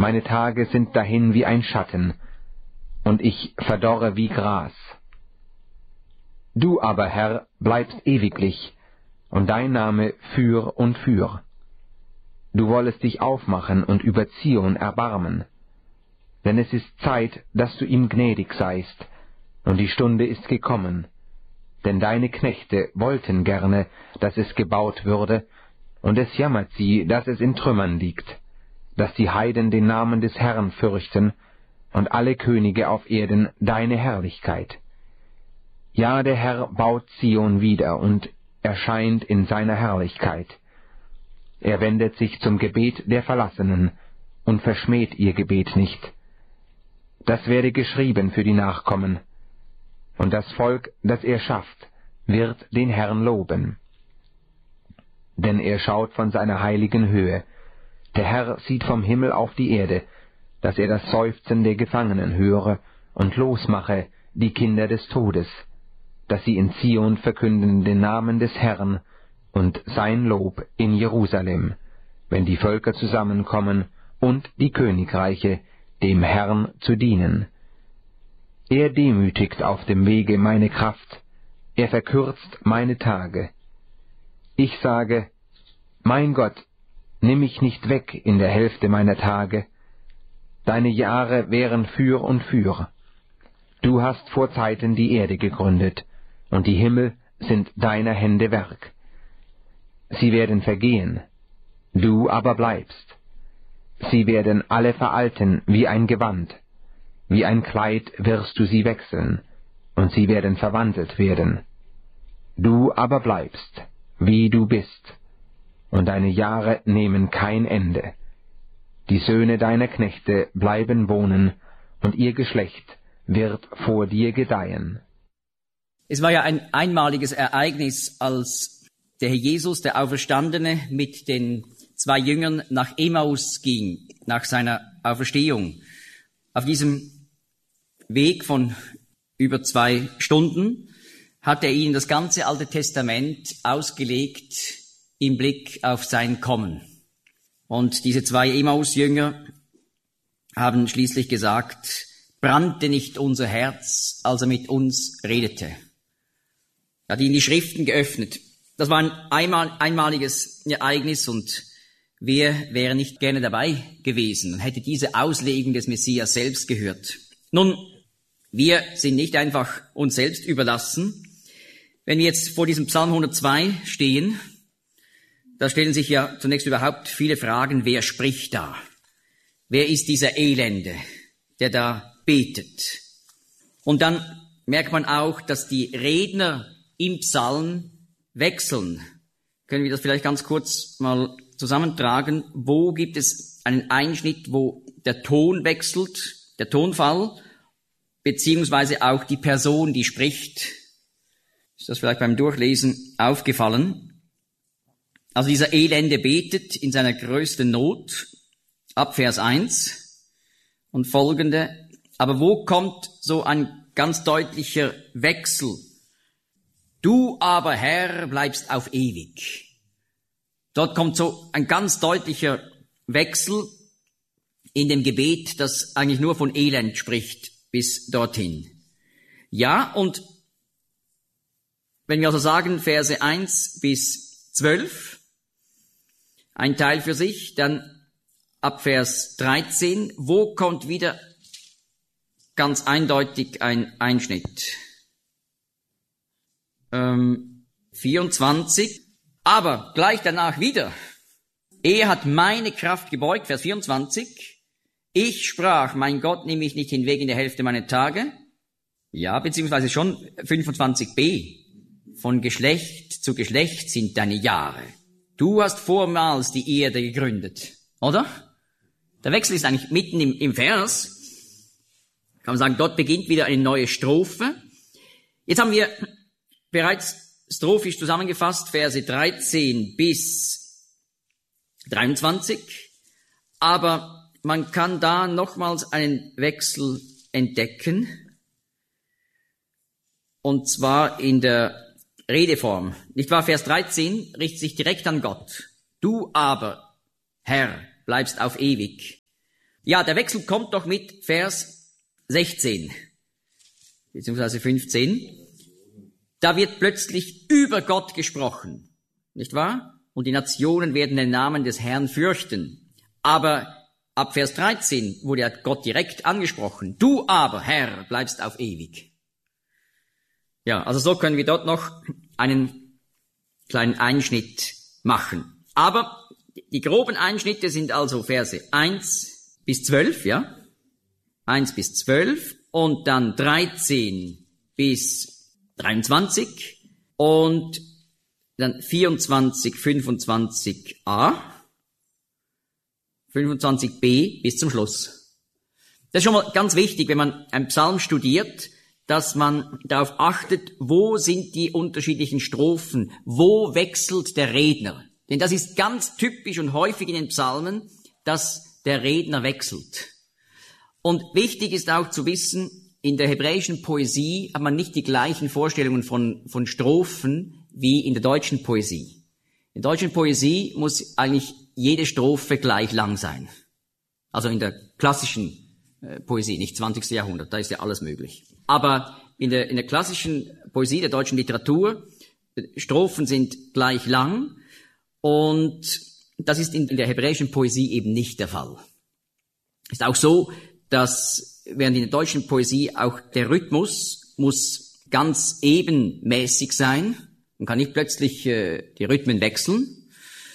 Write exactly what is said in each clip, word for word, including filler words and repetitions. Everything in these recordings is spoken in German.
Meine Tage sind dahin wie ein Schatten, und ich verdorre wie Gras. Du aber, Herr, bleibst ewiglich, und dein Name für und für. Du wollest dich aufmachen und über Zion erbarmen. Denn es ist Zeit, dass du ihm gnädig seist, und die Stunde ist gekommen. Denn deine Knechte wollten gerne, dass es gebaut würde, und es jammert sie, dass es in Trümmern liegt, dass die Heiden den Namen des Herrn fürchten, und alle Könige auf Erden deine Herrlichkeit. Ja, der Herr baut Zion wieder und erscheint in seiner Herrlichkeit. Er wendet sich zum Gebet der Verlassenen und verschmäht ihr Gebet nicht. Das werde geschrieben für die Nachkommen, und das Volk, das er schafft, wird den Herrn loben. Denn er schaut von seiner heiligen Höhe. Der Herr sieht vom Himmel auf die Erde, dass er das Seufzen der Gefangenen höre und losmache die Kinder des Todes, dass sie in Zion verkünden den Namen des Herrn und sein Lob in Jerusalem, wenn die Völker zusammenkommen und die Königreiche, dem Herrn zu dienen. Er demütigt auf dem Wege meine Kraft, er verkürzt meine Tage. Ich sage, mein Gott, nimm mich nicht weg in der Hälfte meiner Tage. Deine Jahre wären für und für. Du hast vor Zeiten die Erde gegründet, und die Himmel sind deiner Hände Werk. Sie werden vergehen, du aber bleibst. Sie werden alle veralten wie ein Gewand. Wie ein Kleid wirst du sie wechseln, und sie werden verwandelt werden. Du aber bleibst, wie du bist, und deine Jahre nehmen kein Ende. Die Söhne deiner Knechte bleiben wohnen, und ihr Geschlecht wird vor dir gedeihen. Es war ja ein einmaliges Ereignis, als der Herr Jesus, der Auferstandene, mit den zwei Jüngern nach Emmaus ging, nach seiner Auferstehung. Auf diesem Weg von über zwei Stunden hat er ihnen das ganze Alte Testament ausgelegt im Blick auf sein Kommen. Und diese zwei Emmaus-Jünger haben schließlich gesagt, brannte nicht unser Herz, als er mit uns redete. Er hat ihnen die Schriften geöffnet. Das war ein einmal, einmaliges Ereignis, und wer wäre nicht gerne dabei gewesen und hätte diese Auslegung des Messias selbst gehört. Nun, wir sind nicht einfach uns selbst überlassen. Wenn wir jetzt vor diesem Psalm hundertzwei stehen, da stellen sich ja zunächst überhaupt viele Fragen, wer spricht da? Wer ist dieser Elende, der da betet? Und dann merkt man auch, dass die Redner im Psalm wechseln. Können wir das vielleicht ganz kurz mal zusammentragen? Wo gibt es einen Einschnitt, wo der Ton wechselt, der Tonfall, beziehungsweise auch die Person, die spricht? Ist das vielleicht beim Durchlesen aufgefallen? Also dieser Elende betet in seiner größten Not, ab Vers eins und folgende. Aber wo kommt so ein ganz deutlicher Wechsel? Du aber, Herr, bleibst auf ewig. Dort kommt so ein ganz deutlicher Wechsel in dem Gebet, das eigentlich nur von Elend spricht, bis dorthin. Ja, und wenn wir also sagen, Verse eins bis zwölf, ein Teil für sich, dann ab Vers dreizehn, wo kommt wieder ganz eindeutig ein Einschnitt? Ähm, vierundzwanzig, aber gleich danach wieder. Er hat meine Kraft gebeugt, Vers vierundzwanzig. Ich sprach, mein Gott, nimm mich nicht hinweg in der Hälfte meiner Tage. Ja, beziehungsweise schon fünfundzwanzig b. Von Geschlecht zu Geschlecht sind deine Jahre. Du hast vormals die Erde gegründet, oder? Der Wechsel ist eigentlich mitten im, im Vers. Kann man sagen, dort beginnt wieder eine neue Strophe. Jetzt haben wir bereits strophisch zusammengefasst, Verse dreizehn bis dreiundzwanzig. Aber man kann da nochmals einen Wechsel entdecken. Und zwar in der Redeform. Nicht wahr? Vers dreizehn richtet sich direkt an Gott. Du aber, Herr, bleibst auf ewig. Ja, der Wechsel kommt doch mit Vers sechzehn, beziehungsweise fünfzehn. Da wird plötzlich über Gott gesprochen, nicht wahr? Und die Nationen werden den Namen des Herrn fürchten. Aber ab Vers dreizehn wurde ja Gott direkt angesprochen. Du aber, Herr, bleibst auf ewig. Ja, also so können wir dort noch einen kleinen Einschnitt machen. Aber die groben Einschnitte sind also Verse eins bis zwölf, ja? eins bis zwölf und dann dreizehn bis dreiundzwanzig und dann vierundzwanzig, fünfundzwanzig a, fünfundzwanzig b bis zum Schluss. Das ist schon mal ganz wichtig, wenn man einen Psalm studiert, dass man darauf achtet, wo sind die unterschiedlichen Strophen, wo wechselt der Redner. Denn das ist ganz typisch und häufig in den Psalmen, dass der Redner wechselt. Und wichtig ist auch zu wissen, in der hebräischen Poesie hat man nicht die gleichen Vorstellungen von, von Strophen wie in der deutschen Poesie. In der deutschen Poesie muss eigentlich jede Strophe gleich lang sein. Also in der klassischen äh, Poesie, nicht zwanzigsten Jahrhundert, da ist ja alles möglich. Aber in der, in der klassischen Poesie, der deutschen Literatur, Strophen sind gleich lang und das ist in, in der hebräischen Poesie eben nicht der Fall. Ist auch so, dass während in der deutschen Poesie auch der Rhythmus muss ganz ebenmäßig sein. Man kann nicht plötzlich äh, die Rhythmen wechseln.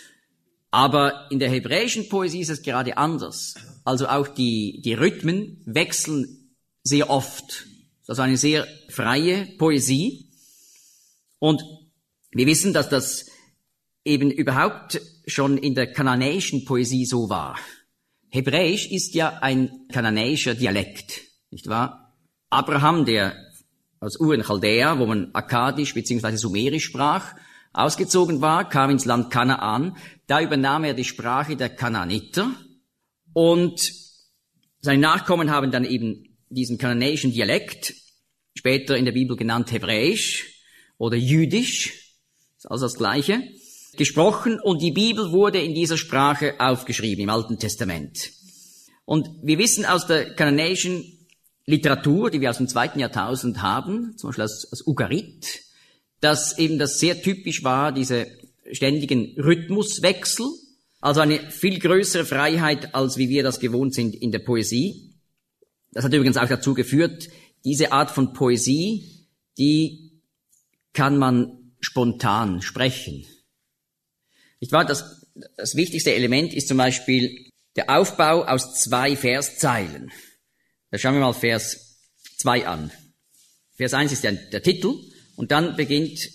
Aber in der hebräischen Poesie ist es gerade anders. Also auch die, die Rhythmen wechseln sehr oft. Das ist eine sehr freie Poesie. Und wir wissen, dass das eben überhaupt schon in der kananäischen Poesie so war. Hebräisch ist ja ein kananäischer Dialekt, nicht wahr? Abraham, der aus Ur in Chaldäa, wo man akkadisch bzw. sumerisch sprach, ausgezogen war, kam ins Land Kanaan. Da übernahm er die Sprache der Kanaaniter und seine Nachkommen haben dann eben diesen kananäischen Dialekt, später in der Bibel genannt Hebräisch oder Jüdisch, ist also das Gleiche, gesprochen und die Bibel wurde in dieser Sprache aufgeschrieben im Alten Testament. Und wir wissen aus der kananäischen Literatur, die wir aus dem zweiten Jahrtausend haben, zum Beispiel aus, aus Ugarit, dass eben das sehr typisch war, diese ständigen Rhythmuswechsel, also eine viel größere Freiheit, als wie wir das gewohnt sind in der Poesie. Das hat übrigens auch dazu geführt, diese Art von Poesie, die kann man spontan sprechen. Nicht wahr? Das, das wichtigste Element ist zum Beispiel der Aufbau aus zwei Verszeilen. Da schauen wir mal Vers zwei an. Vers eins ist der, der Titel und dann beginnt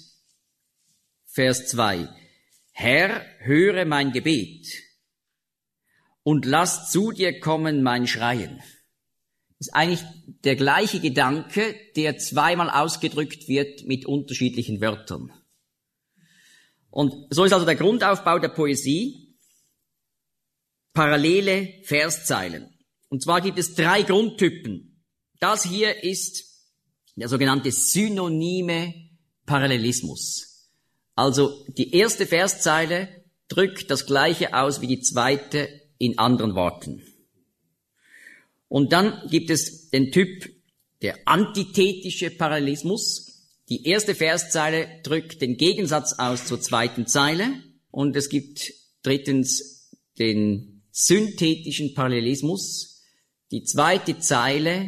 Vers zwei. Herr, höre mein Gebet und lass zu dir kommen mein Schreien. Das ist eigentlich der gleiche Gedanke, der zweimal ausgedrückt wird mit unterschiedlichen Wörtern. Und so ist also der Grundaufbau der Poesie, parallele Verszeilen. Und zwar gibt es drei Grundtypen. Das hier ist der sogenannte synonyme Parallelismus. Also die erste Verszeile drückt das Gleiche aus wie die zweite in anderen Worten. Und dann gibt es den Typ der antithetische Parallelismus. Die erste Verszeile drückt den Gegensatz aus zur zweiten Zeile und es gibt drittens den synthetischen Parallelismus. Die zweite Zeile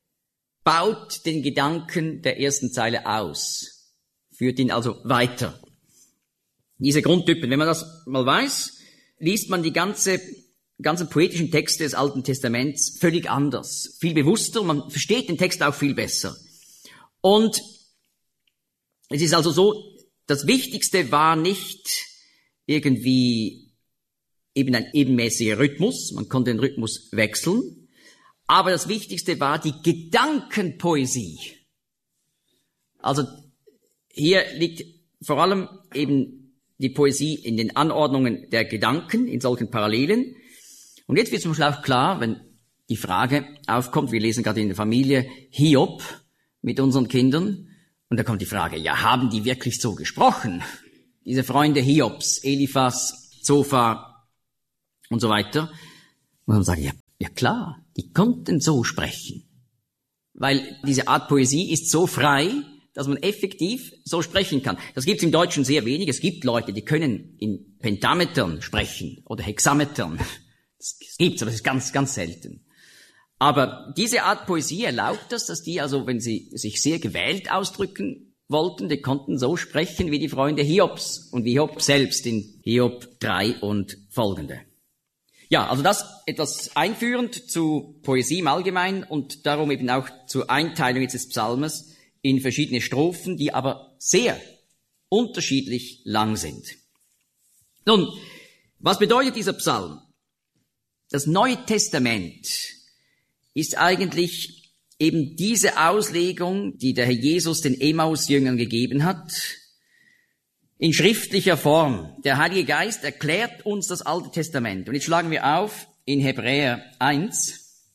baut den Gedanken der ersten Zeile aus, führt ihn also weiter. Diese Grundtypen, wenn man das mal weiß, liest man die ganze, ganzen poetischen Texte des Alten Testaments völlig anders, viel bewusster, man versteht den Text auch viel besser. Und es ist also so, das Wichtigste war nicht irgendwie eben ein ebenmäßiger Rhythmus, man konnte den Rhythmus wechseln, aber das Wichtigste war die Gedankenpoesie. Also hier liegt vor allem eben die Poesie in den Anordnungen der Gedanken, in solchen Parallelen. Und jetzt wird zum Beispiel auch klar, wenn die Frage aufkommt, wir lesen gerade in der Familie Hiob mit unseren Kindern, und da kommt die Frage, ja, haben die wirklich so gesprochen? Diese Freunde Hiobs, Eliphas, Zophar und so weiter. Und dann sagen, ja, Ja klar, die konnten so sprechen. Weil diese Art Poesie ist so frei, dass man effektiv so sprechen kann. Das gibt's im Deutschen sehr wenig. Es gibt Leute, die können in Pentametern sprechen oder Hexametern. Das gibt's, aber das ist ganz, ganz selten. Aber diese Art Poesie erlaubt das, dass die also, wenn sie sich sehr gewählt ausdrücken wollten, die konnten so sprechen wie die Freunde Hiobs und wie Hiob selbst in Hiob drei und folgende. Ja, also das etwas einführend zu Poesie im Allgemeinen und darum eben auch zur Einteilung jetzt des Psalmes in verschiedene Strophen, die aber sehr unterschiedlich lang sind. Nun, was bedeutet dieser Psalm? Das Neue Testament ist eigentlich eben diese Auslegung, die der Herr Jesus den Emmaus-Jüngern gegeben hat, in schriftlicher Form. Der Heilige Geist erklärt uns das Alte Testament. Und jetzt schlagen wir auf in Hebräer eins.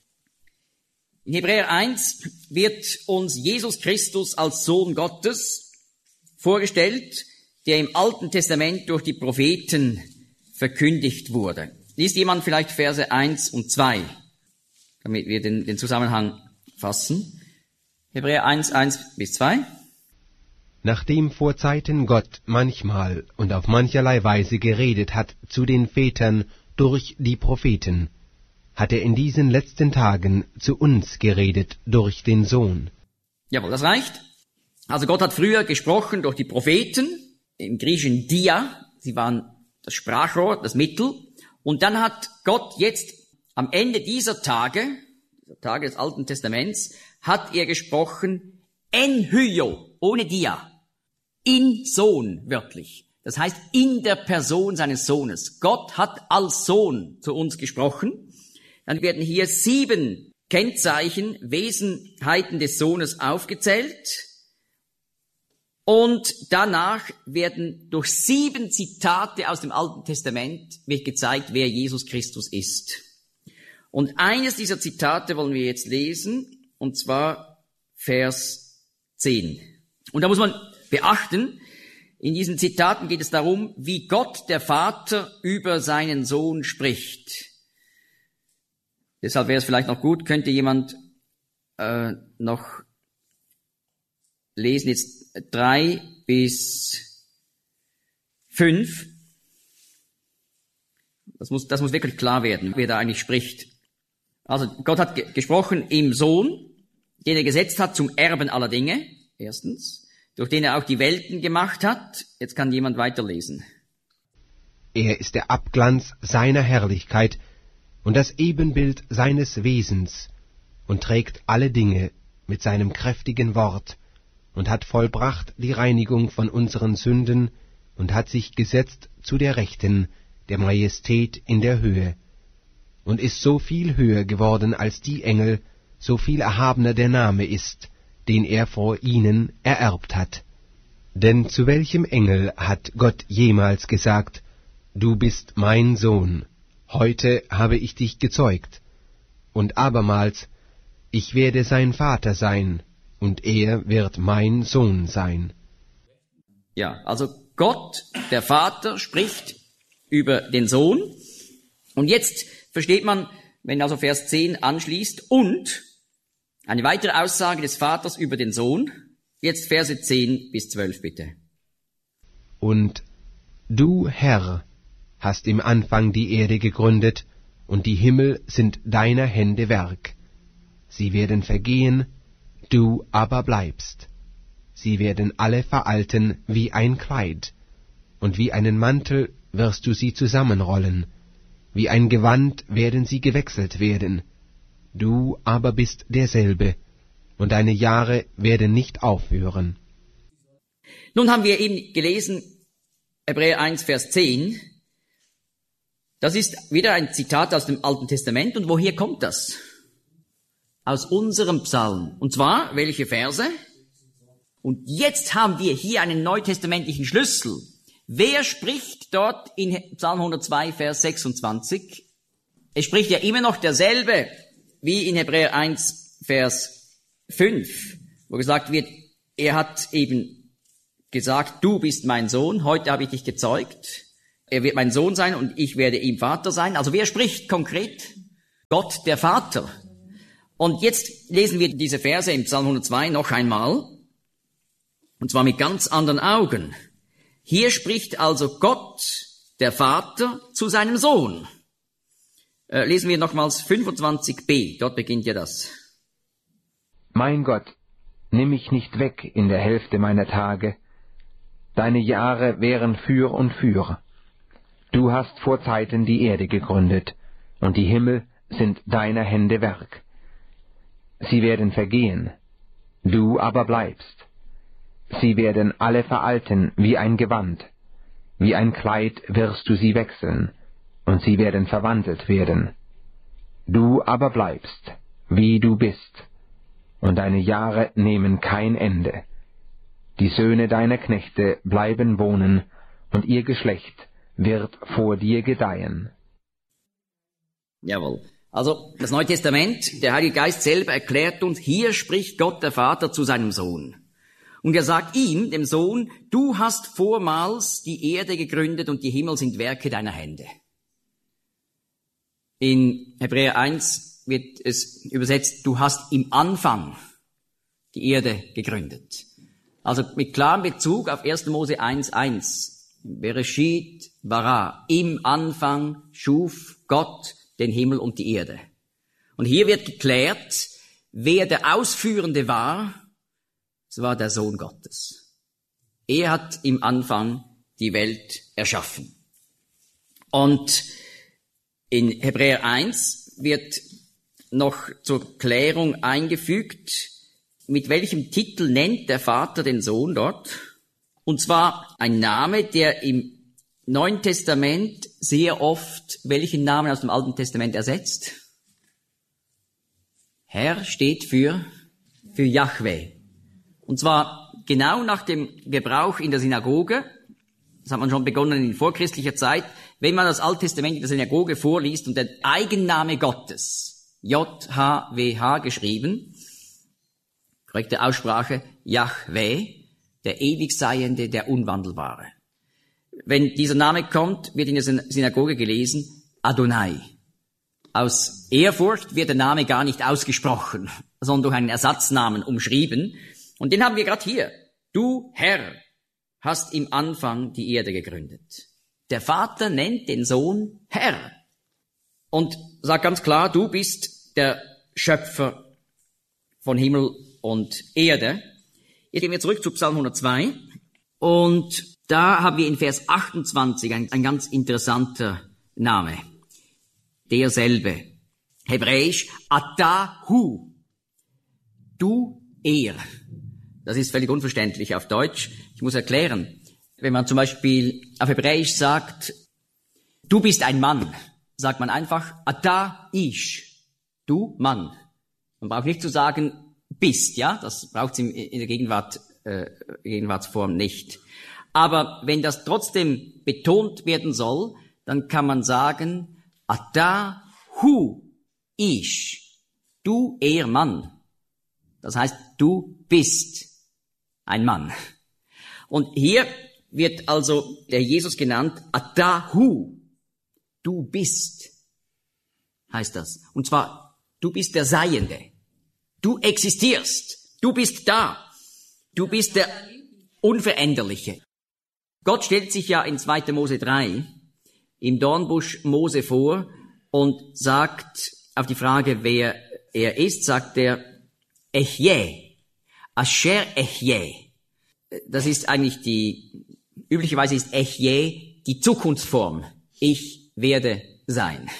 In Hebräer eins wird uns Jesus Christus als Sohn Gottes vorgestellt, der im Alten Testament durch die Propheten verkündigt wurde. Liest jemand vielleicht Verse eins und zwei, damit wir den, den Zusammenhang fassen. Hebräer eins, eins bis zwei. Nachdem vor Zeiten Gott manchmal und auf mancherlei Weise geredet hat zu den Vätern durch die Propheten, hat er in diesen letzten Tagen zu uns geredet durch den Sohn. Jawohl, das reicht. Also Gott hat früher gesprochen durch die Propheten, im Griechischen Dia, sie waren das Sprachrohr, das Mittel, und dann hat Gott jetzt am Ende dieser Tage, dieser Tage des Alten Testaments, hat er gesprochen en hyo, ohne Dia, in Sohn, wörtlich. Das heißt, in der Person seines Sohnes. Gott hat als Sohn zu uns gesprochen. Dann werden hier sieben Kennzeichen, Wesenheiten des Sohnes aufgezählt. Und danach werden durch sieben Zitate aus dem Alten Testament wird gezeigt, wer Jesus Christus ist. Und eines dieser Zitate wollen wir jetzt lesen, und zwar Vers zehn. Und da muss man beachten, in diesen Zitaten geht es darum, wie Gott, der Vater, über seinen Sohn spricht. Deshalb wäre es vielleicht noch gut, könnte jemand äh, noch lesen, jetzt drei bis fünf. Das muss, das muss wirklich klar werden, wer da eigentlich spricht. Also Gott hat ge- gesprochen im Sohn, den er gesetzt hat zum Erben aller Dinge, erstens, durch den er auch die Welten gemacht hat. Jetzt kann jemand weiterlesen. Er ist der Abglanz seiner Herrlichkeit und das Ebenbild seines Wesens und trägt alle Dinge mit seinem kräftigen Wort und hat vollbracht die Reinigung von unseren Sünden und hat sich gesetzt zu der Rechten der Majestät in der Höhe und ist so viel höher geworden als die Engel, so viel erhabener der Name ist, den er vor ihnen ererbt hat. Denn zu welchem Engel hat Gott jemals gesagt, du bist mein Sohn, heute habe ich dich gezeugt, und abermals, ich werde sein Vater sein, und er wird mein Sohn sein. Ja, also Gott, der Vater, spricht über den Sohn. Und jetzt versteht man, wenn also Vers zehn anschließt, und eine weitere Aussage des Vaters über den Sohn. Jetzt Verse zehn bis zwölf bitte. Und du, Herr, hast im Anfang die Erde gegründet, und die Himmel sind deiner Hände Werk. Sie werden vergehen, du aber bleibst. Sie werden alle veralten wie ein Kleid, und wie einen Mantel wirst du sie zusammenrollen, wie ein Gewand werden sie gewechselt werden. Du aber bist derselbe, und deine Jahre werden nicht aufhören. Nun haben wir eben gelesen, Hebräer eins, Vers zehn. Das ist wieder ein Zitat aus dem Alten Testament. Und woher kommt das? Aus unserem Psalm. Und zwar, welche Verse? Und jetzt haben wir hier einen neutestamentlichen Schlüssel. Wer spricht dort in Psalm hundertzwei, Vers sechsundzwanzig? Es spricht ja immer noch derselbe wie in Hebräer eins, Vers fünf, wo gesagt wird, er hat eben gesagt, du bist mein Sohn, heute habe ich dich gezeugt. Er wird mein Sohn sein und ich werde ihm Vater sein. Also wer spricht konkret? Gott der Vater. Und jetzt lesen wir diese Verse im Psalm hundertzwei noch einmal, und zwar mit ganz anderen Augen. Hier spricht also Gott, der Vater, zu seinem Sohn. Äh, lesen wir nochmals fünfundzwanzig b, dort beginnt ja das. Mein Gott, nimm mich nicht weg in der Hälfte meiner Tage. Deine Jahre wären für und für. Du hast vor Zeiten die Erde gegründet, und die Himmel sind deiner Hände Werk. Sie werden vergehen, du aber bleibst. Sie werden alle veralten wie ein Gewand. Wie ein Kleid wirst du sie wechseln, und sie werden verwandelt werden. Du aber bleibst, wie du bist, und deine Jahre nehmen kein Ende. Die Söhne deiner Knechte bleiben wohnen, und ihr Geschlecht wird vor dir gedeihen. Jawohl. Also das Neue Testament, der Heilige Geist selber erklärt uns, hier spricht Gott der Vater zu seinem Sohn. Und er sagt ihm, dem Sohn, du hast vormals die Erde gegründet und die Himmel sind Werke deiner Hände. In Hebräer eins wird es übersetzt, du hast im Anfang die Erde gegründet. Also mit klarem Bezug auf erster Mose eins eins. Bereshit bara, im Anfang schuf Gott den Himmel und die Erde. Und hier wird geklärt, wer der Ausführende war. Es war der Sohn Gottes. Er hat im Anfang die Welt erschaffen. Und in Hebräer eins wird noch zur Klärung eingefügt, mit welchem Titel nennt der Vater den Sohn dort. Und zwar ein Name, der im Neuen Testament sehr oft welchen Namen aus dem Alten Testament ersetzt. Herr steht für, für Jahwe. Und zwar genau nach dem Gebrauch in der Synagoge, das hat man schon begonnen in vorchristlicher Zeit, wenn man das Alte Testament in der Synagoge vorliest und der Eigenname Gottes, J H W H geschrieben, korrekte Aussprache, Jahwe, der Ewigseiende, der Unwandelbare. Wenn dieser Name kommt, wird in der Synagoge gelesen, Adonai. Aus Ehrfurcht wird der Name gar nicht ausgesprochen, sondern durch einen Ersatznamen umschrieben. Und den haben wir gerade hier. Du, Herr, hast im Anfang die Erde gegründet. Der Vater nennt den Sohn Herr und sagt ganz klar, du bist der Schöpfer von Himmel und Erde. Jetzt gehen wir zurück zu Psalm hundertzwei und da haben wir in Vers achtundzwanzig ein, ein ganz interessanter Name. Derselbe. Hebräisch, Atahu. Du, er. Das ist völlig unverständlich auf Deutsch. Ich muss erklären. Wenn man zum Beispiel auf Hebräisch sagt, du bist ein Mann, sagt man einfach, Ata ish. Du, Mann. Man braucht nicht zu sagen, bist, ja? Das braucht es in der Gegenwart, äh, Gegenwartsform nicht. Aber wenn das trotzdem betont werden soll, dann kann man sagen, Ata hu ish. Du, er, Mann. Das heißt, du bist ein Mann. Und hier wird also der Jesus genannt, Atahu. Du bist, heißt das. Und zwar, du bist der Seiende. Du existierst. Du bist da. Du bist der Unveränderliche. Gott stellt sich ja in zweiter Mose drei im Dornbusch Mose vor und sagt auf die Frage, wer er ist, sagt er, Echye, Asher Echye. Das ist eigentlich die, üblicherweise ist Echye die Zukunftsform. Ich werde sein.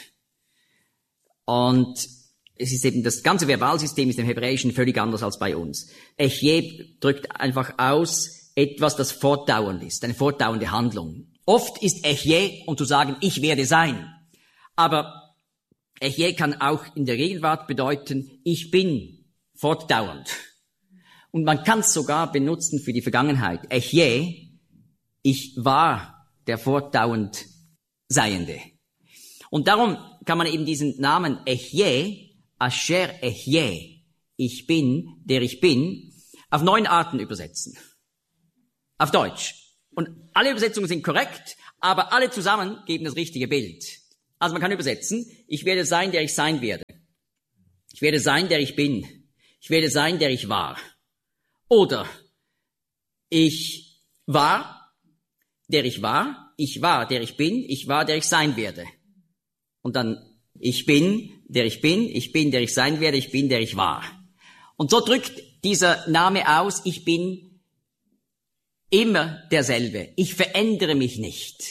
Und es ist eben, das ganze Verbalsystem ist im Hebräischen völlig anders als bei uns. Echye drückt einfach aus etwas, das fortdauernd ist, eine fortdauernde Handlung. Oft ist Echye, um zu sagen, ich werde sein. Aber Echye kann auch in der Gegenwart bedeuten, ich bin fortdauernd. Und man kann es sogar benutzen für die Vergangenheit. Echye, ich war der fortdauernd Seiende. Und darum kann man eben diesen Namen Echye, Asher Echye, ich bin, der ich bin, auf neun Arten übersetzen. Auf Deutsch. Und alle Übersetzungen sind korrekt, aber alle zusammen geben das richtige Bild. Also man kann übersetzen, ich werde sein, der ich sein werde. Ich werde sein, der ich bin. Ich werde sein, der ich war. Oder ich war, der ich war. Ich war, der ich bin. Ich war, der ich sein werde. Und dann ich bin, der ich bin. Ich bin, der ich sein werde. Ich bin, der ich war. Und so drückt dieser Name aus, ich bin immer derselbe. Ich verändere mich nicht.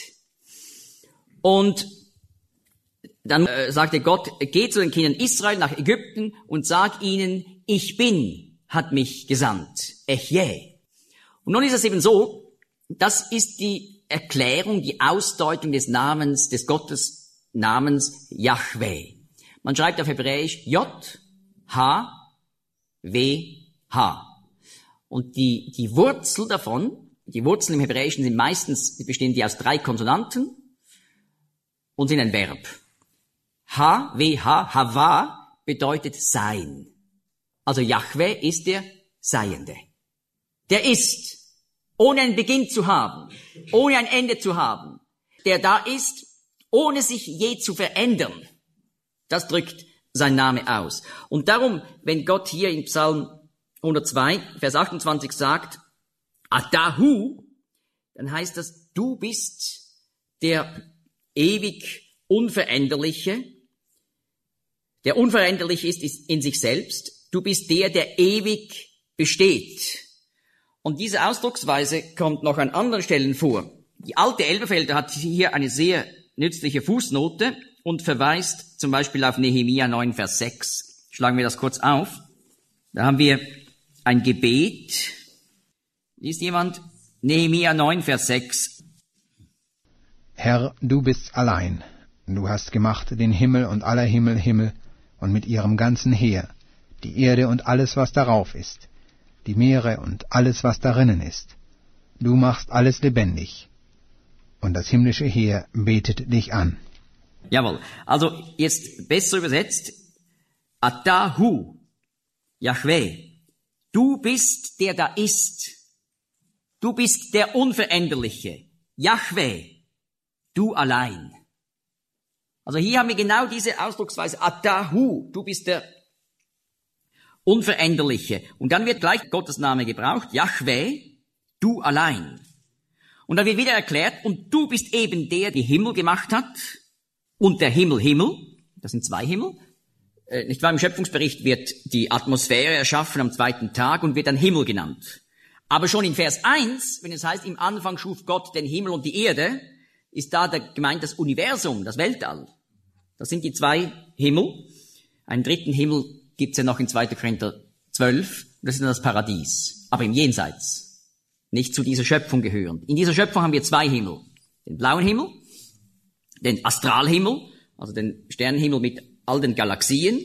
Und dann äh, sagte Gott, geh zu den Kindern Israel nach Ägypten und sag ihnen, ich bin, hat mich gesandt. Echje. Und nun ist es eben so, das ist die Erklärung, die Ausdeutung des Namens, des Gottesnamens Jahwe. Man schreibt auf Hebräisch J, H, W, H. Und die, die Wurzel davon, die Wurzeln im Hebräischen sind meistens, bestehen die aus drei Konsonanten und sind ein Verb. H, W, H, Hava bedeutet sein. Also Jahwe ist der Seiende. Der ist, ohne einen Beginn zu haben, ohne ein Ende zu haben. Der da ist, ohne sich je zu verändern. Das drückt sein Name aus. Und darum, wenn Gott hier in Psalm hundertzwei, Vers achtundzwanzig sagt, Adahu, dann heißt das, du bist der ewig Unveränderliche. Der unveränderlich ist, ist in sich selbst. Du bist der, der ewig besteht. Und diese Ausdrucksweise kommt noch an anderen Stellen vor. Die alte Elberfelder hat hier eine sehr nützliche Fußnote und verweist zum Beispiel auf Nehemia neun, Vers sechs. Schlagen wir das kurz auf. Da haben wir ein Gebet. Liest jemand? Nehemia neun, Vers sechs. Herr, du bist allein. Du hast gemacht den Himmel und aller Himmel Himmel und mit ihrem ganzen Heer, die Erde und alles, was darauf ist, die Meere und alles, was darinnen ist. Du machst alles lebendig. Und das himmlische Heer betet dich an. Jawohl. Also jetzt besser übersetzt. Adahu, Jahwe. Du bist der da ist. Du bist der Unveränderliche. Jahwe. Du allein. Also hier haben wir genau diese Ausdrucksweise. Adahu. Du bist der Unveränderliche. Und dann wird gleich Gottes Name gebraucht. Jahwe. Du allein. Und dann wird wieder erklärt, und du bist eben der, der die Himmel gemacht hat, und der Himmel Himmel, das sind zwei Himmel, äh, nicht wahr? Im Schöpfungsbericht wird die Atmosphäre erschaffen am zweiten Tag und wird dann Himmel genannt. Aber schon in Vers eins, wenn es heißt, im Anfang schuf Gott den Himmel und die Erde, ist da der, gemeint das Universum, das Weltall. Das sind die zwei Himmel. Einen dritten Himmel gibt's ja noch in zweiter Korinther zwölf, das ist dann das Paradies, aber im Jenseits. Nicht zu dieser Schöpfung gehören. In dieser Schöpfung haben wir zwei Himmel. Den blauen Himmel, den Astralhimmel, also den Sternenhimmel mit all den Galaxien.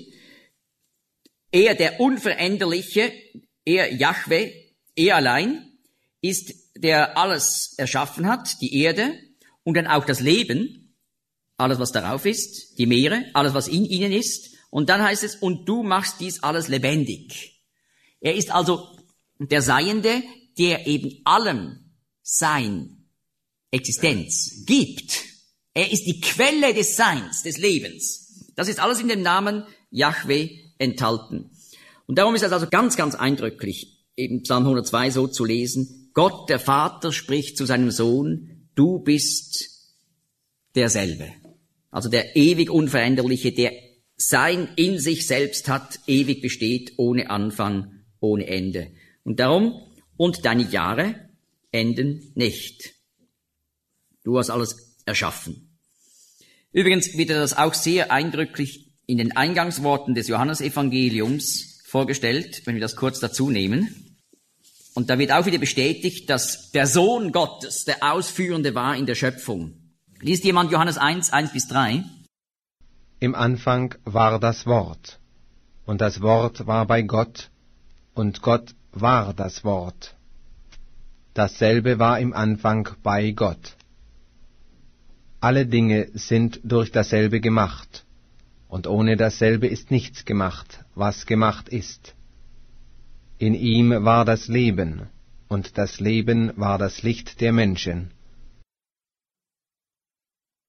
Er, der Unveränderliche, er Jahwe, er allein, ist der alles erschaffen hat, die Erde und dann auch das Leben, alles was darauf ist, die Meere, alles was in ihnen ist. Und dann heißt es, und du machst dies alles lebendig. Er ist also der Seiende, der eben allem Sein, Existenz gibt. Er ist die Quelle des Seins, des Lebens. Das ist alles in dem Namen Jahwe enthalten. Und darum ist es also ganz, ganz eindrücklich, eben Psalm hundertzwei so zu lesen. Gott, der Vater, spricht zu seinem Sohn, du bist derselbe. Also der ewig Unveränderliche, der Sein in sich selbst hat, ewig besteht, ohne Anfang, ohne Ende. Und darum, und deine Jahre enden nicht. Du hast alles erschaffen. Übrigens wird das auch sehr eindrücklich in den Eingangsworten des Johannesevangeliums vorgestellt, wenn wir das kurz dazu nehmen. Und da wird auch wieder bestätigt, dass der Sohn Gottes der Ausführende war in der Schöpfung. Liest jemand Johannes eins, eins bis drei? Im Anfang war das Wort, und das Wort war bei Gott, und Gott war das Wort. Dasselbe war im Anfang bei Gott. Alle Dinge sind durch dasselbe gemacht, und ohne dasselbe ist nichts gemacht, was gemacht ist. In ihm war das Leben, und das Leben war das Licht der Menschen.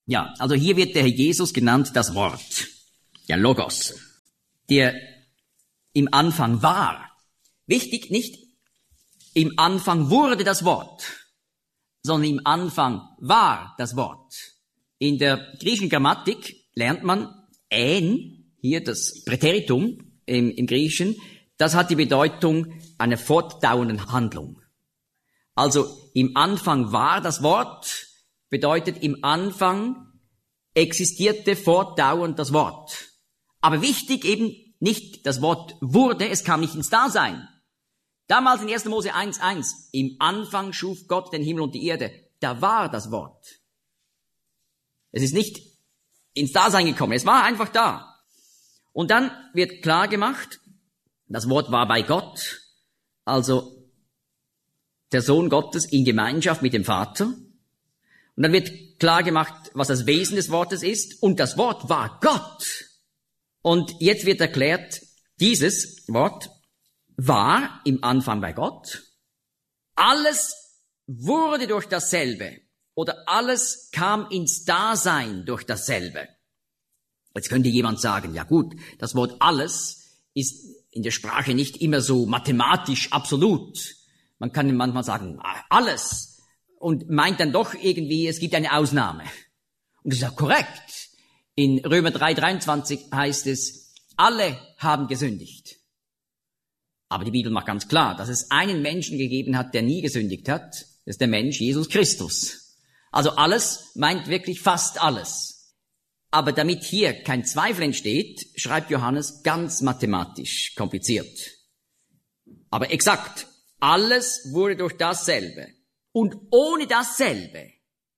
Ja, also hier wird der Herr Jesus genannt das Wort, der Logos, der im Anfang war. Wichtig, nicht im Anfang wurde das Wort, sondern im Anfang war das Wort. In der griechischen Grammatik lernt man ein, hier das Präteritum im, im Griechischen, das hat die Bedeutung einer fortdauernden Handlung. Also im Anfang war das Wort, bedeutet im Anfang existierte fortdauernd das Wort. Aber wichtig eben nicht das Wort wurde, es kam nicht ins Dasein. Damals in erster Mose eins eins, im Anfang schuf Gott den Himmel und die Erde, da war das Wort. Es ist nicht ins Dasein gekommen, es war einfach da. Und dann wird klar gemacht, das Wort war bei Gott, also der Sohn Gottes in Gemeinschaft mit dem Vater. Und dann wird klar gemacht, was das Wesen des Wortes ist. Und das Wort war Gott. Und jetzt wird erklärt, dieses Wort war im Anfang bei Gott. Alles wurde durch dasselbe oder alles kam ins Dasein durch dasselbe. Jetzt könnte jemand sagen, ja gut, das Wort alles ist in der Sprache nicht immer so mathematisch absolut. Man kann manchmal sagen, alles, und meint dann doch irgendwie, es gibt eine Ausnahme. Und das ist auch korrekt. In Römer drei dreiundzwanzig heißt es, alle haben gesündigt. Aber die Bibel macht ganz klar, dass es einen Menschen gegeben hat, der nie gesündigt hat. Das ist der Mensch Jesus Christus. Also alles meint wirklich fast alles. Aber damit hier kein Zweifel entsteht, schreibt Johannes ganz mathematisch kompliziert. Aber exakt. Alles wurde durch dasselbe. Und ohne dasselbe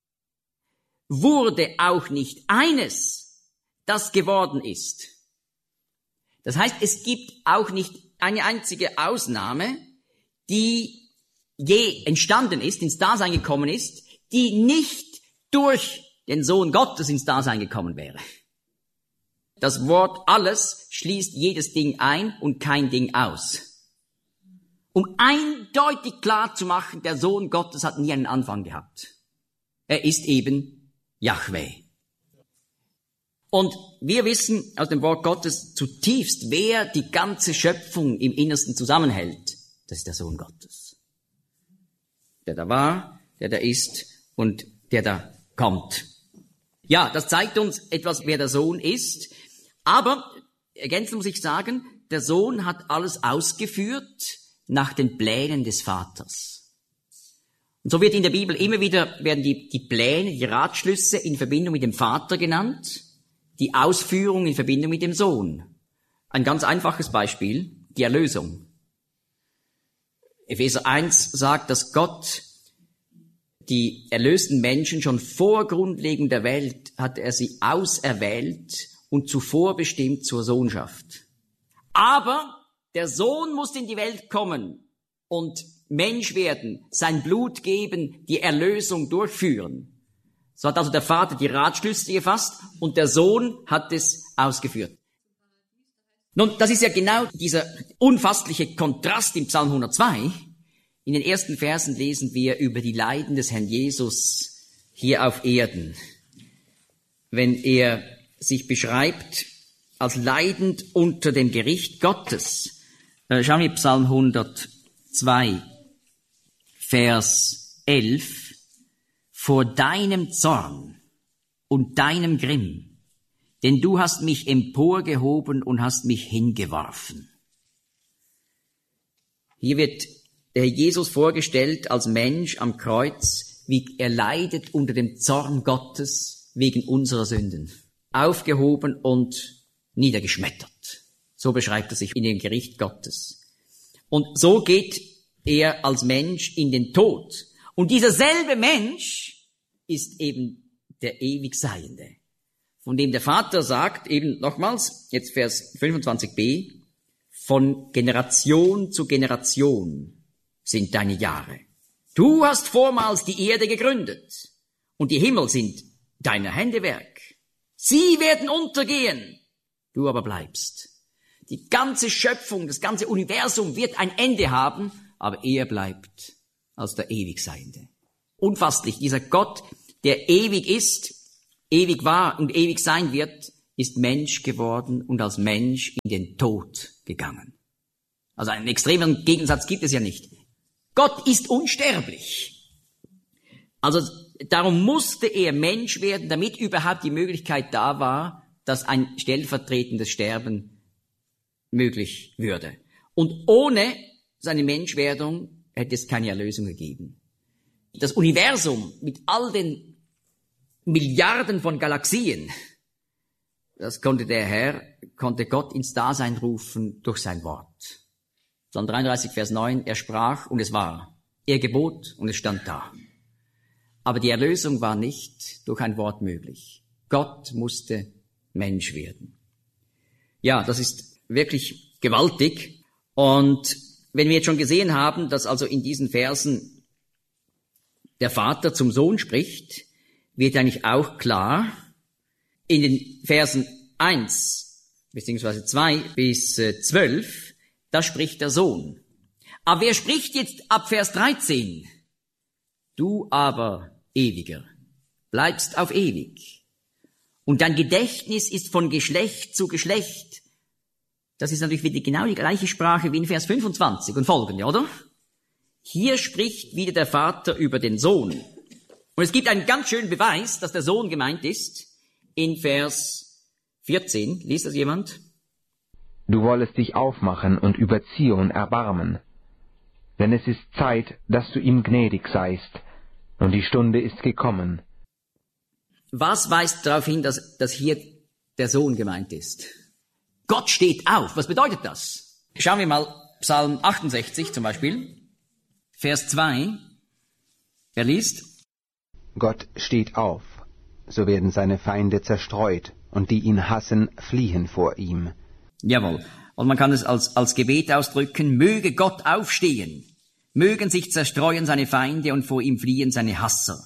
wurde auch nicht eines, das geworden ist. Das heißt, es gibt auch nicht eine einzige Ausnahme, die je entstanden ist, ins Dasein gekommen ist, die nicht durch den Sohn Gottes ins Dasein gekommen wäre. Das Wort alles schließt jedes Ding ein und kein Ding aus. Um eindeutig klar zu machen, der Sohn Gottes hat nie einen Anfang gehabt. Er ist eben Jahwe. Und wir wissen aus dem Wort Gottes zutiefst, wer die ganze Schöpfung im Innersten zusammenhält. Das ist der Sohn Gottes. Der da war, der da ist und der da kommt. Ja, das zeigt uns etwas, wer der Sohn ist. Aber ergänzend muss ich sagen, der Sohn hat alles ausgeführt nach den Plänen des Vaters. Und so wird in der Bibel immer wieder, werden die, die Pläne, die Ratschlüsse in Verbindung mit dem Vater genannt, die Ausführung in Verbindung mit dem Sohn. Ein ganz einfaches Beispiel, die Erlösung. Epheser eins sagt, dass Gott die erlösten Menschen schon vor Grundlegung der Welt hat er sie auserwählt und zuvor bestimmt zur Sohnschaft. Aber der Sohn muss in die Welt kommen und Mensch werden, sein Blut geben, die Erlösung durchführen. So hat also der Vater die Ratschlüsse gefasst und der Sohn hat es ausgeführt. Nun, das ist ja genau dieser unfassliche Kontrast im Psalm hundertzwei. In den ersten Versen lesen wir über die Leiden des Herrn Jesus hier auf Erden. Wenn er sich beschreibt als leidend unter dem Gericht Gottes. Schauen wir Psalm hundertzwei, Vers elf. Vor deinem Zorn und deinem Grimm, denn du hast mich emporgehoben und hast mich hingeworfen. Hier wird der Jesus vorgestellt als Mensch am Kreuz, wie er leidet unter dem Zorn Gottes wegen unserer Sünden. Aufgehoben und niedergeschmettert. So beschreibt er sich in dem Gericht Gottes. Und so geht er als Mensch in den Tod. Und dieser selbe Mensch ist eben der ewig Seiende, von dem der Vater sagt, eben nochmals, jetzt Vers fünfundzwanzig b, von Generation zu Generation sind deine Jahre. Du hast vormals die Erde gegründet und die Himmel sind deiner Hände Werk. Sie werden untergehen, du aber bleibst. Die ganze Schöpfung, das ganze Universum wird ein Ende haben, aber er bleibt als der Ewigseiende. Unfasslich, dieser Gott, der ewig ist, ewig war und ewig sein wird, ist Mensch geworden und als Mensch in den Tod gegangen. Also einen extremen Gegensatz gibt es ja nicht. Gott ist unsterblich. Also darum musste er Mensch werden, damit überhaupt die Möglichkeit da war, dass ein stellvertretendes Sterben möglich würde. Und ohne seine Menschwerdung hätte es keine Erlösung gegeben. Das Universum mit all den Milliarden von Galaxien, das konnte der Herr, konnte Gott ins Dasein rufen durch sein Wort. Psalm dreiunddreißig, Vers neun, er sprach und es war. Er gebot und es stand da. Aber die Erlösung war nicht durch ein Wort möglich. Gott musste Mensch werden. Ja, das ist wirklich gewaltig. Und wenn wir jetzt schon gesehen haben, dass also in diesen Versen der Vater zum Sohn spricht, wird eigentlich auch klar, in den Versen eins beziehungsweise zwei bis zwölf, da spricht der Sohn. Aber wer spricht jetzt ab Vers dreizehn? Du aber, Ewiger, bleibst auf ewig. Und dein Gedächtnis ist von Geschlecht zu Geschlecht. Das ist natürlich wieder genau die gleiche Sprache wie in Vers fünfundzwanzig und folgende, oder? Hier spricht wieder der Vater über den Sohn. Und es gibt einen ganz schönen Beweis, dass der Sohn gemeint ist, in Vers vierzehn. Liest das jemand? Du wollest dich aufmachen und über Zion erbarmen. Denn es ist Zeit, dass du ihm gnädig seist, und die Stunde ist gekommen. Was weist darauf hin, dass, dass hier der Sohn gemeint ist? Gott steht auf. Was bedeutet das? Schauen wir mal Psalm achtundsechzig zum Beispiel, Vers zwei. Wer liest? Gott steht auf, so werden seine Feinde zerstreut, und die ihn hassen, fliehen vor ihm. Jawohl. Und man kann es als, als Gebet ausdrücken, möge Gott aufstehen, mögen sich zerstreuen seine Feinde und vor ihm fliehen seine Hasser.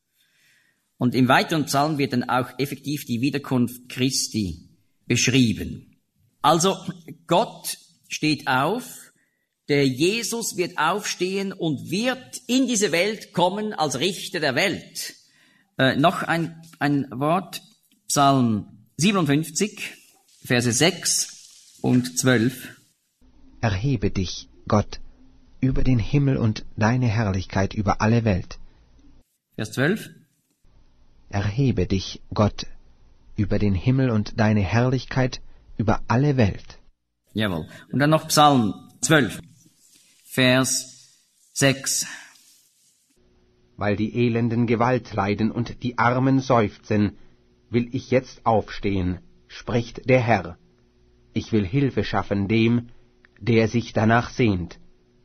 Und im weiteren Psalm wird dann auch effektiv die Wiederkunft Christi beschrieben. Also Gott steht auf, der Jesus wird aufstehen und wird in diese Welt kommen als Richter der Welt. Äh, noch ein, ein Wort, Psalm siebenundfünfzig, Verse sechs und zwölf. Erhebe dich, Gott, über den Himmel und deine Herrlichkeit über alle Welt. Vers zwölf. Erhebe dich, Gott, über den Himmel und deine Herrlichkeit über alle Welt. Jawohl. Und dann noch Psalm zwölf, Vers sechs. Weil die Elenden Gewalt leiden und die Armen seufzen, will ich jetzt aufstehen, spricht der Herr. Ich will Hilfe schaffen dem, der sich danach sehnt.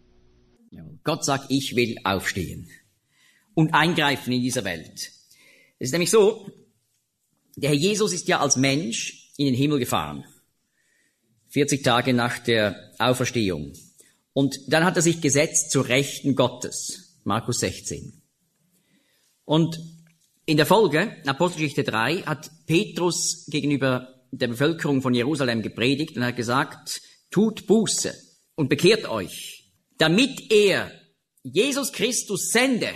Gott sagt, ich will aufstehen und eingreifen in dieser Welt. Es ist nämlich so, der Herr Jesus ist ja als Mensch in den Himmel gefahren, vierzig Tage nach der Auferstehung. Und dann hat er sich gesetzt zur Rechten Gottes, Markus sechzehn. Und in der Folge, Apostelgeschichte drei, hat Petrus gegenüber der Bevölkerung von Jerusalem gepredigt und hat gesagt, tut Buße und bekehrt euch, damit er Jesus Christus sende,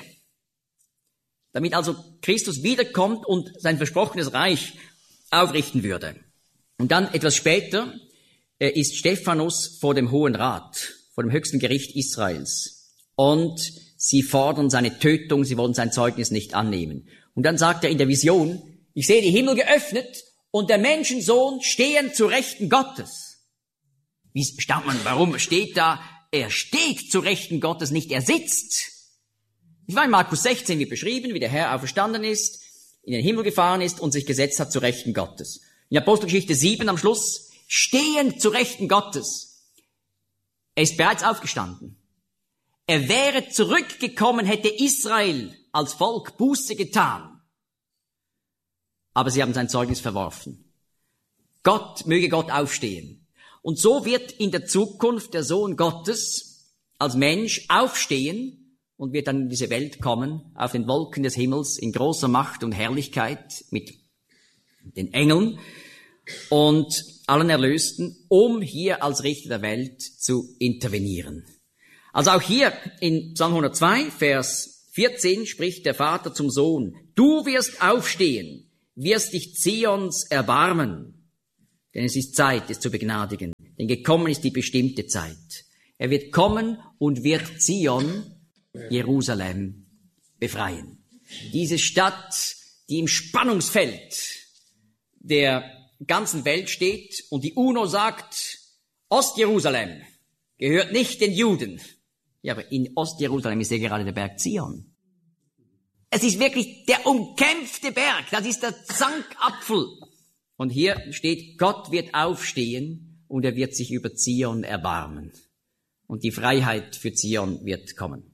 damit also Christus wiederkommt und sein versprochenes Reich aufrichten würde. Und dann etwas später äh, ist Stephanus vor dem Hohen Rat, vor dem höchsten Gericht Israels. Und sie fordern seine Tötung, sie wollen sein Zeugnis nicht annehmen. Und dann sagt er in der Vision, ich sehe die Himmel geöffnet und der Menschensohn stehen zu Rechten Gottes. Wie staunt man, warum steht da, er steht zu Rechten Gottes, nicht er sitzt. Ich war in Markus sechzehn wie beschrieben, wie der Herr auferstanden ist, in den Himmel gefahren ist und sich gesetzt hat zu Rechten Gottes. In Apostelgeschichte sieben am Schluss, stehend zu Rechten Gottes. Er ist bereits aufgestanden. Er wäre zurückgekommen, hätte Israel als Volk Buße getan. Aber sie haben sein Zeugnis verworfen. Gott, möge Gott aufstehen. Und so wird in der Zukunft der Sohn Gottes als Mensch aufstehen und wird dann in diese Welt kommen, auf den Wolken des Himmels, in großer Macht und Herrlichkeit mit den Engeln und allen Erlösten, um hier als Richter der Welt zu intervenieren. Also auch hier in Psalm hundertzwei, Vers vierzehn, spricht der Vater zum Sohn, du wirst aufstehen, wirst dich Zions erbarmen, denn es ist Zeit, es zu begnadigen. Denn gekommen ist die bestimmte Zeit. Er wird kommen und wird Zion, Jerusalem, befreien. Diese Stadt, die im Spannungsfeld der ganzen Welt steht und die UNO sagt, Ostjerusalem gehört nicht den Juden. Ja, aber in Ostjerusalem ist ja gerade der Berg Zion. Es ist wirklich der umkämpfte Berg, das ist der Zankapfel. Und hier steht, Gott wird aufstehen und er wird sich über Zion erbarmen. Und die Freiheit für Zion wird kommen.